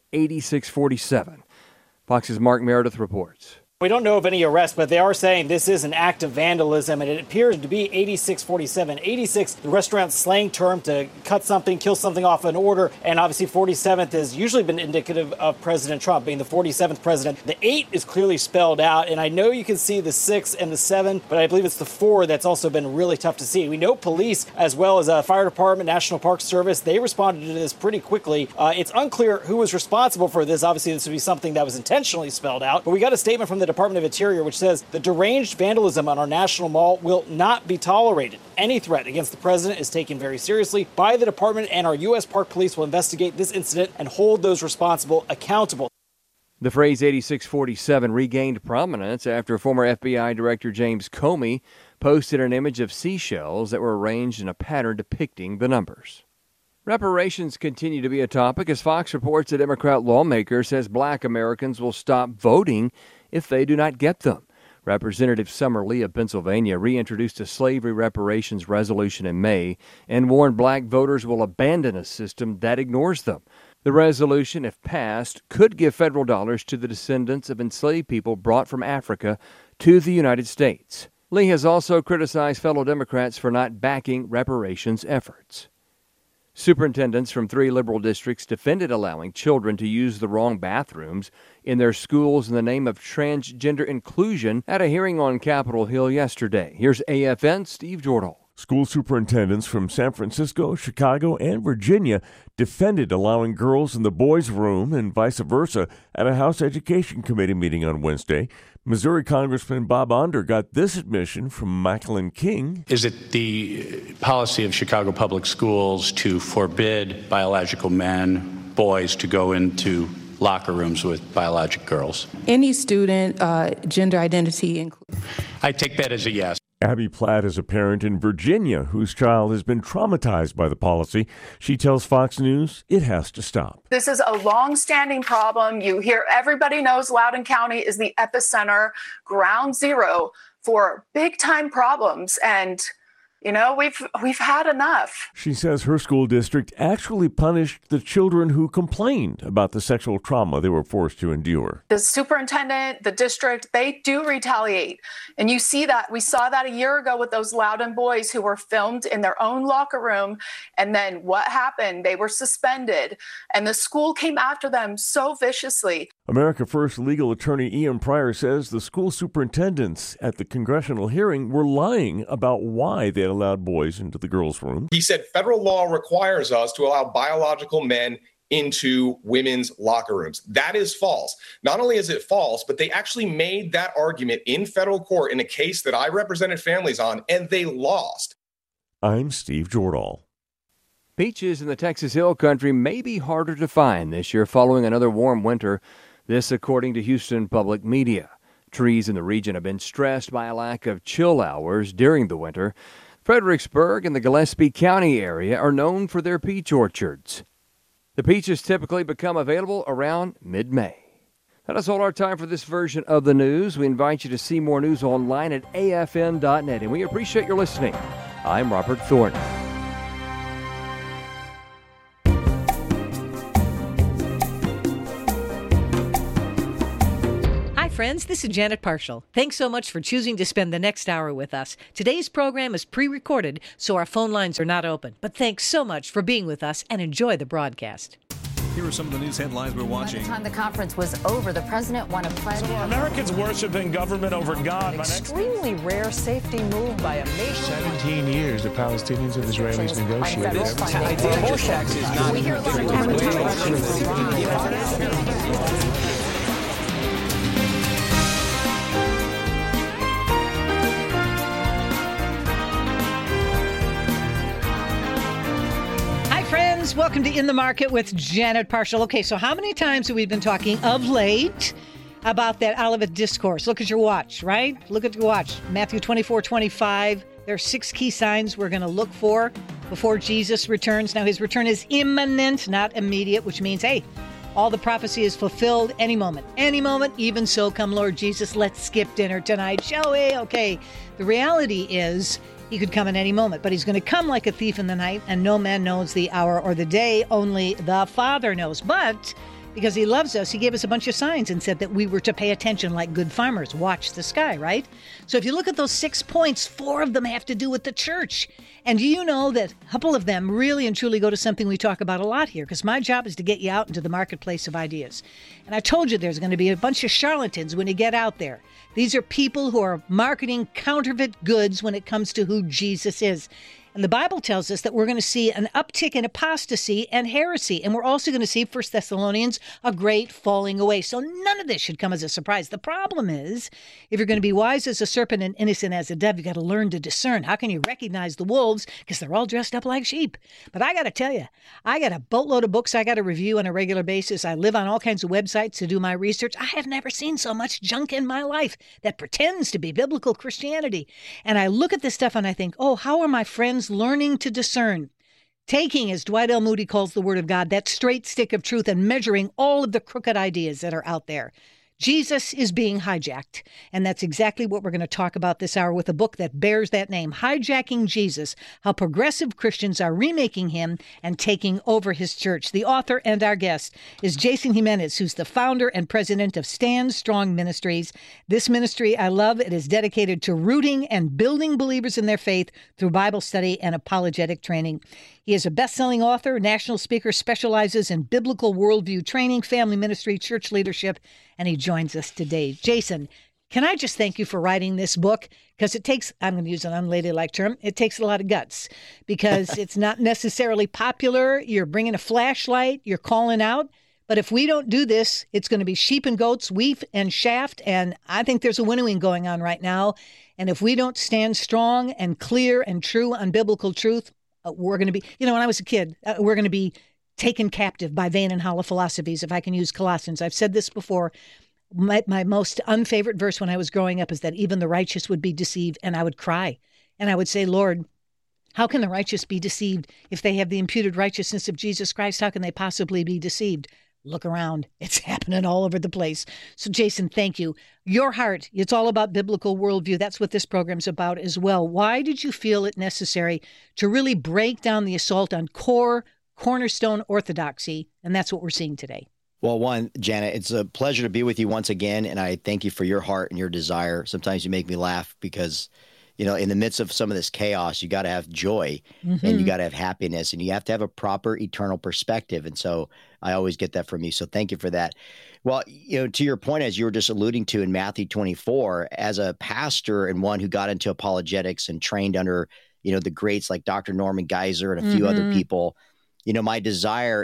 Speaker 10: 8647. Fox's Mark Meredith reports.
Speaker 12: We don't know of any arrests, but they are saying this is an act of vandalism, and it appears to be 8647. 86, the restaurant's slang term to cut something, kill something off an order, and obviously 47th has usually been indicative of President Trump being the 47th president. The 8 is clearly spelled out, and I know you can see the 6 and the 7, but I believe it's the 4 that's also been really tough to see. We know police, as well as fire department, National Park Service, they responded to this pretty quickly. It's unclear who was responsible for this. Obviously, this would be something that was intentionally spelled out, but we got a statement from the Department of Interior which says the deranged vandalism on our National Mall will not be tolerated. Any threat against the president is taken very seriously by the department, and our U.S. Park Police will investigate this incident and hold those responsible accountable.
Speaker 10: The phrase 8647 regained prominence after former FBI Director James Comey posted an image of seashells that were arranged in a pattern depicting the numbers. Reparations continue to be a topic as Fox reports a Democrat lawmaker says black Americans will stop voting if they do not get them. Representative Summer Lee of Pennsylvania reintroduced a slavery reparations resolution in May and warned black voters will abandon a system that ignores them. The resolution, if passed, could give federal dollars to the descendants of enslaved people brought from Africa to the United States. Lee has also criticized fellow Democrats for not backing reparations efforts. Superintendents from 3 liberal districts defended allowing children to use the wrong bathrooms in their schools in the name of transgender inclusion at a hearing on Capitol Hill yesterday. Here's AFN's Steve Jordahl.
Speaker 13: School superintendents from San Francisco, Chicago, and Virginia defended allowing girls in the boys' room and vice versa at a House Education Committee meeting on Wednesday. Missouri Congressman Bob Onder got this admission from Macklin King.
Speaker 14: Is it the policy of Chicago Public Schools to forbid biological men, boys, to go into locker rooms with biologic girls?
Speaker 15: Any student, gender identity includes.
Speaker 14: I take that as a yes.
Speaker 13: Abby Platt is a parent in Virginia whose child has been traumatized by the policy. She tells Fox News it has to stop.
Speaker 16: This is a long-standing problem. You hear everybody knows Loudoun County is the epicenter, ground zero for big-time problems. And you know, we've had enough.
Speaker 13: She says her school district actually punished the children who complained about the sexual trauma they were forced to endure.
Speaker 16: The superintendent, the district, they do retaliate. And you see that. We saw that a year ago with those Loudoun boys who were filmed in their own locker room. And then what happened? They were suspended. And the school came after them so viciously.
Speaker 13: America First legal attorney Ian Pryor says the school superintendents at the congressional hearing were lying about why they allowed boys into the girls' room.
Speaker 17: He said federal law requires us to allow biological men into women's locker rooms. That is false. Not only is it false, but they actually made that argument in federal court in a case that I represented families on, and they lost.
Speaker 13: I'm Steve Jordahl.
Speaker 10: Peaches in the Texas Hill Country may be harder to find this year following another warm winter. This according to Houston Public Media. Trees in the region have been stressed by a lack of chill hours during the winter. Fredericksburg and the Gillespie County area are known for their peach orchards. The peaches typically become available around mid-May. That is all our time for this version of the news. We invite you to see more news online at afn.net, and we appreciate your listening. I'm Robert Thornton.
Speaker 18: Friends, this is Janet Parshall. Thanks so much for choosing to spend the next hour with us. Today's program is pre-recorded, so our phone lines are not open. But thanks so much for being with us and enjoy the broadcast.
Speaker 19: Here are some of the news headlines we're watching.
Speaker 20: By the time the conference was over, the president won a pledge.
Speaker 21: So Americans worshiping government over God.
Speaker 22: An extremely rare safety move by a nation.
Speaker 23: 17 years the Palestinians and Israelis negotiated.
Speaker 22: We hear a lot of
Speaker 18: friends, welcome to In the Market with Janet Parshall. Okay, so how many times have we been talking of late about that Olivet Discourse? Look at your watch, right? Look at your watch. Matthew 24:25. There are 6 key signs we're going to look for before Jesus returns. Now, his return is imminent, not immediate, which means, hey, all the prophecy is fulfilled any moment. Any moment, even so, come Lord Jesus, let's skip dinner tonight, shall we? Okay, the reality is he could come at any moment, but he's going to come like a thief in the night, and no man knows the hour or the day, only the Father knows. But because he loves us, he gave us a bunch of signs and said that we were to pay attention like good farmers. Watch the sky, right? So if you look at those 6 points, 4 of them have to do with the church. And do you know that a couple of them really and truly go to something we talk about a lot here? Because my job is to get you out into the marketplace of ideas. And I told you there's going to be a bunch of charlatans when you get out there. These are people who are marketing counterfeit goods when it comes to who Jesus is. And the Bible tells us that we're going to see an uptick in apostasy and heresy. And we're also going to see, 1 Thessalonians, a great falling away. So none of this should come as a surprise. The problem is, if you're going to be wise as a serpent and innocent as a dove, you got to learn to discern. How can you recognize the wolves? Because they're all dressed up like sheep. But I got to tell you, I got a boatload of books I got to review on a regular basis. I live on all kinds of websites to do my research. I have never seen so much junk in my life that pretends to be biblical Christianity. And I look at this stuff and I think, oh, how are my friends learning to discern, taking, as Dwight L. Moody calls the Word of God, that straight stick of truth and measuring all of the crooked ideas that are out there. Jesus is being hijacked, and that's exactly what we're going to talk about this hour with a book that bears that name, Hijacking Jesus, How Progressive Christians Are Remaking Him and Taking Over His Church. The author and our guest is Jason Jimenez, who's the founder and president of Stand Strong Ministries. This ministry I love. It is dedicated to rooting and building believers in their faith through Bible study and apologetic training. He is a best-selling author, national speaker, specializes in biblical worldview training, family ministry, church leadership, and he joins us today. Jason, can I just thank you for writing this book? Because it takes, I'm going to use an unladylike term, it takes a lot of guts because it's not necessarily popular. You're bringing a flashlight, you're calling out. But if we don't do this, it's going to be sheep and goats, wheat and shaft. And I think there's a winnowing going on right now. And if we don't stand strong and clear and true on biblical truth, we're going to be, when I was a kid, we're going to be taken captive by vain and hollow philosophies, if I can use Colossians. I've said this before. My most unfavorite verse when I was growing up is that even the righteous would be deceived, and I would cry. And I would say, Lord, how can the righteous be deceived? If they have the imputed righteousness of Jesus Christ, how can they possibly be deceived? Look around. It's happening all over the place. So, Jason, thank you. Your heart, it's all about biblical worldview. That's what this program's about as well. Why did you feel it necessary to really break down the assault on cornerstone orthodoxy? And that's what we're seeing today.
Speaker 24: Well, one, Janet, it's a pleasure to be with you once again, and I thank you for your heart and your desire. Sometimes you make me laugh because, in the midst of some of this chaos, you got to have joy and you got to have happiness, and you have to have a proper eternal perspective. And so I always get that from you. So thank you for that. Well, to your point, as you were just alluding to in Matthew 24, as a pastor and one who got into apologetics and trained under, the greats like Dr. Norman Geiser and a few other people, my desire,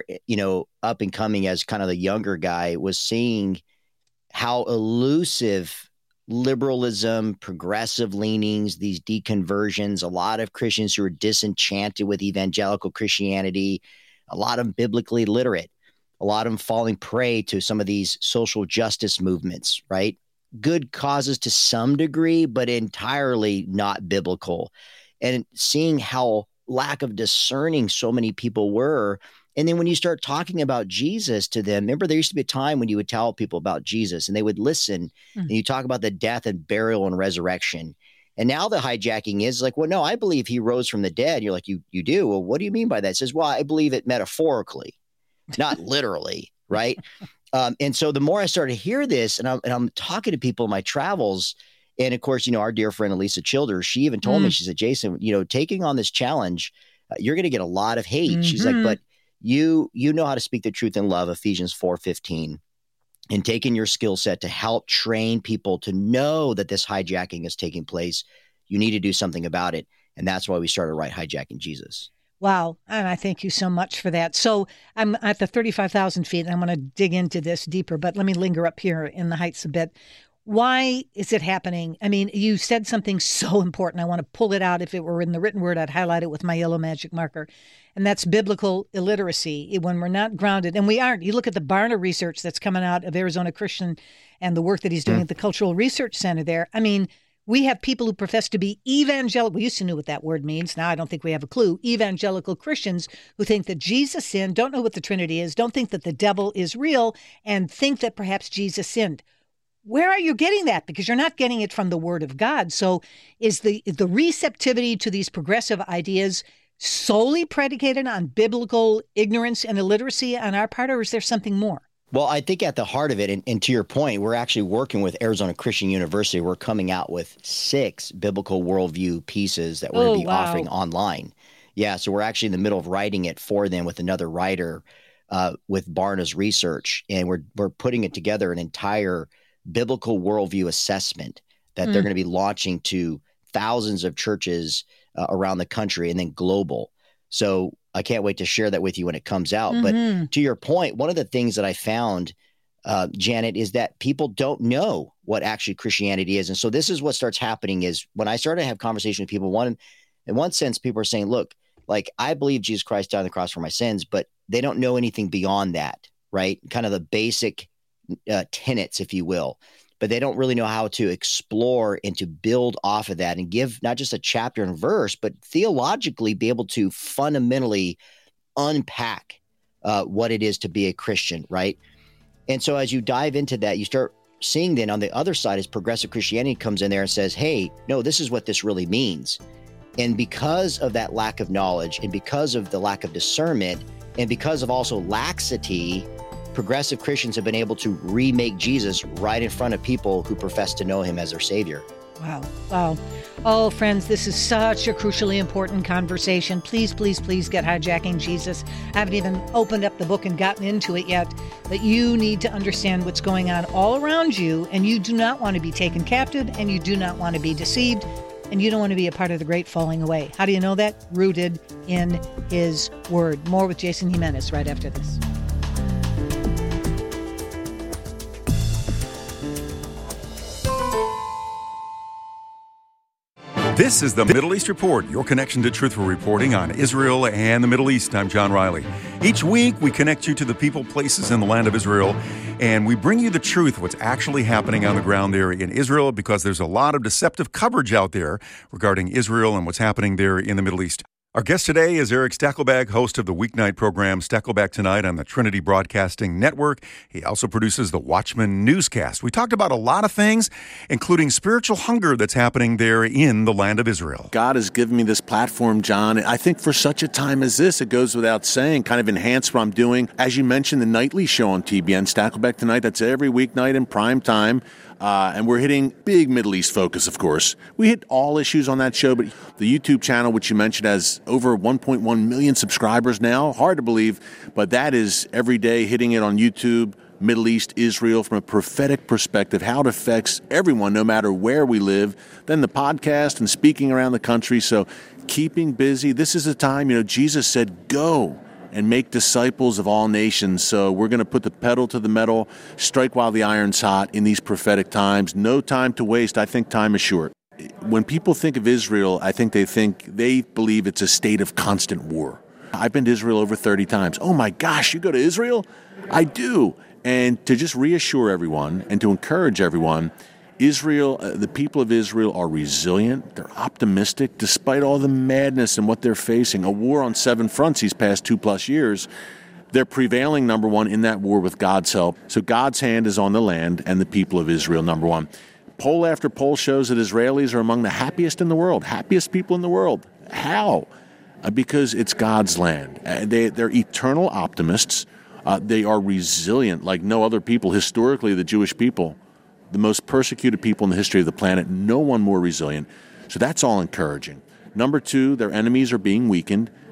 Speaker 24: up and coming as kind of the younger guy, was seeing how elusive liberalism, progressive leanings, these deconversions, a lot of Christians who are disenchanted with evangelical Christianity, a lot of them biblically literate, a lot of them falling prey to some of these social justice movements, right? Good causes to some degree, but entirely not biblical. And seeing how lack of discerning so many people were. And then when you start talking about Jesus to them, remember there used to be a time when you would tell people about Jesus and they would listen, and you talk about the death and burial and resurrection. And now the hijacking is like, well, no, I believe he rose from the dead. You're like, you do? Well, what do you mean by that? It says, well, I believe it metaphorically, not literally, right? And so the more I started to hear this, and I'm talking to people in my travels, and of course, our dear friend Elisa Childers, she even told me, she said, Jason, taking on this challenge, you're going to get a lot of hate. She's like, but you know how to speak the truth in love, Ephesians 4:15, and taking your skill set to help train people to know that this hijacking is taking place. You need to do something about it. And that's why we started Right Hijacking Jesus.
Speaker 18: Wow. And I thank you so much for that. So I'm at the 35,000 feet, and I'm going to dig into this deeper, but let me linger up here in the heights a bit. Why is it happening? I mean, you said something so important. I want to pull it out. If it were in the written word, I'd highlight it with my yellow magic marker. And that's biblical illiteracy. When we're not grounded, and we aren't. You look at the Barna research that's coming out of Arizona Christian and the work that he's doing at the Cultural Research Center there. I mean, we have people who profess to be evangelical. We used to know what that word means. Now I don't think we have a clue. Evangelical Christians who think that Jesus sinned, don't know what the Trinity is, don't think that the devil is real, and think that perhaps Jesus sinned. Where are you getting that? Because you're not getting it from the Word of God. So is the receptivity to these progressive ideas solely predicated on biblical ignorance and illiteracy on our part, or is there something more?
Speaker 24: Well, I think at the heart of it, and to your point, we're actually working with Arizona Christian University. We're coming out with 6 biblical worldview pieces that we're going to be offering online. Yeah, so we're actually in the middle of writing it for them with another writer with Barna's research, and we're putting it together an entire biblical worldview assessment that they're going to be launching to thousands of churches around the country and then global. So I can't wait to share that with you when it comes out. But to your point, one of the things that I found, Janet, is that people don't know what actually Christianity is. And so this is what starts happening is when I started to have conversation with people, in one sense, people are saying, look, like I believe Jesus Christ died on the cross for my sins, but they don't know anything beyond that, right? Kind of the basic tenets, if you will, but they don't really know how to explore and to build off of that and give not just a chapter and verse, but theologically be able to fundamentally unpack what it is to be a Christian, right? And so as you dive into that, you start seeing then on the other side as progressive Christianity comes in there and says, hey, no, this is what this really means. And because of that lack of knowledge and because of the lack of discernment and because of also laxity, progressive Christians have been able to remake Jesus right in front of people who profess to know him as their Savior.
Speaker 18: Wow. Wow. Oh, friends, this is such a crucially important conversation. Please, please, please get Hijacking Jesus. I haven't even opened up the book and gotten into it yet, but you need to understand what's going on all around you, and you do not want to be taken captive, and you do not want to be deceived, and you don't want to be a part of the great falling away. How do you know that? Rooted in his word. More with Jason Jimenez right after this.
Speaker 1: This is the Middle East Report, your connection to truthful reporting on Israel and the Middle East. I'm John Riley. Each week, we connect you to the people, places in the land of Israel, and we bring you the truth, what's actually happening on the ground there in Israel, because there's a lot of deceptive coverage out there regarding Israel and what's happening there in the Middle East. Our guest today is Eric Stakelbeck, host of the weeknight program Stakelbeck Tonight on the Trinity Broadcasting Network. He also produces the Watchman Newscast. We talked about a lot of things, including spiritual hunger that's happening there in the land of Israel.
Speaker 2: God has given me this platform, John. I think for such a time as this, it goes without saying, kind of enhance what I'm doing. As you mentioned, the nightly show on TBN, Stakelbeck Tonight, that's every weeknight in prime time. And we're hitting big Middle East focus, of course. We hit all issues on that show, but the YouTube channel, which you mentioned, has over 1.1 million subscribers now. Hard to believe, but that is every day hitting it on YouTube, Middle East, Israel, from a prophetic perspective, how it affects everyone, no matter where we live. Then the podcast and speaking around the country. So keeping busy. This is a time, Jesus said, go. and make disciples of all nations. So we're going to put the pedal to the metal, strike while the iron's hot in these prophetic times. No time to waste. I think time is short. When people think of Israel, I think they believe it's a state of constant war. I've been to Israel over 30 times. Oh my gosh, you go to Israel? I do. And to just reassure everyone and to encourage everyone, Israel, the people of Israel are resilient. They're optimistic despite all the madness and what they're facing. A war on 7 fronts these past 2+ years. They're prevailing, number one, in that war with God's help. So God's hand is on the land and the people of Israel, number one. Poll after poll shows that Israelis are among the happiest in the world, happiest people in the world. How? Because it's God's land. They're eternal optimists. They are resilient like no other people. Historically, the Jewish people, the most persecuted people in the history of the planet, no one more resilient. So that's all encouraging. Number two, their enemies are being weakened.